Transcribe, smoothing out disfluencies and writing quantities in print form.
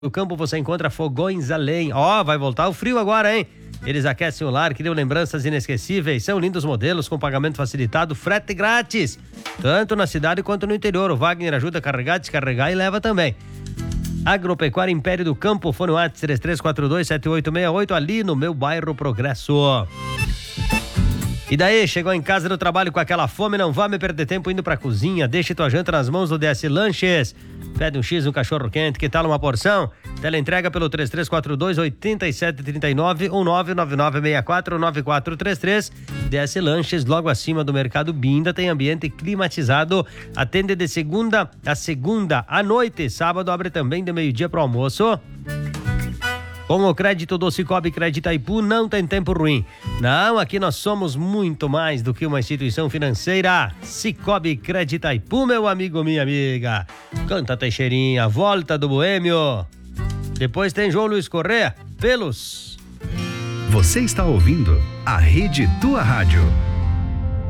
No campo você encontra fogões a lenha. Vai voltar o frio agora, hein? Eles aquecem o lar, criam lembranças inesquecíveis. São lindos modelos com pagamento facilitado, frete grátis. Tanto na cidade quanto no interior. O Wagner ajuda a carregar, descarregar e leva também. Agropecuária Império do Campo, fone WhatsApp 33427868, ali no meu bairro Progresso. E daí, chegou em casa do trabalho com aquela fome, não vá me perder tempo indo pra cozinha, deixe tua janta nas mãos do DS Lanches. Pede um X, um cachorro quente, que tal uma porção? Teleentrega pelo 3342-8739 ou 99964-9433. DS Lanches, logo acima do Mercado Binda, tem ambiente climatizado, atende de segunda a segunda à noite, sábado abre também de meio-dia pro almoço. Com o crédito do Cicobi Crédito Itaipu não tem tempo ruim. Não, aqui nós somos muito mais do que uma instituição financeira. Cicobi Crédito Itaipu, meu amigo, minha amiga. Canta Teixeirinha, volta do Boêmio. Depois tem João Luiz Corrêa, Pelos. Você está ouvindo a Rede Tua Rádio.